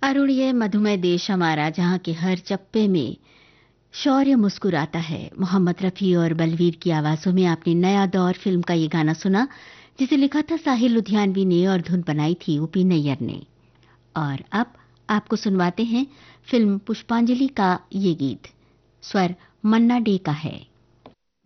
अरुण, ये मधुमेह देश हमारा, जहाँ के हर चप्पे में शौर्य मुस्कुराता है। मोहम्मद रफ़ी और बलवीर की आवाज़ों में आपने नया दौर फिल्म का ये गाना सुना, जिसे लिखा था साहिल लुधियानवी ने और धुन बनाई थी ओपी नैयर ने। और अब आपको सुनवाते हैं फिल्म पुष्पांजलि का ये गीत। स्वर मन्ना डे का है।